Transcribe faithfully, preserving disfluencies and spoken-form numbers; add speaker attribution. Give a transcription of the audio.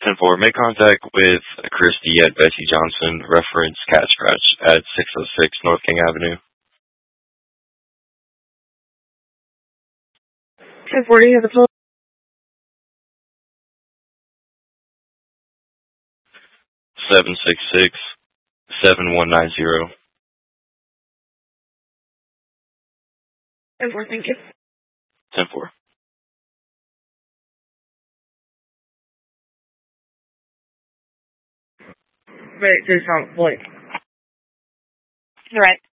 Speaker 1: ten four, make contact with Christy at Betsy Johnson, reference Cat Scratch at six oh six North King Avenue.
Speaker 2: ten forty, have the phone.
Speaker 1: seven six six, seven one nine zero.
Speaker 2: ten four, thank you.
Speaker 1: ten four.
Speaker 2: Right, there's not, like.
Speaker 3: You're right.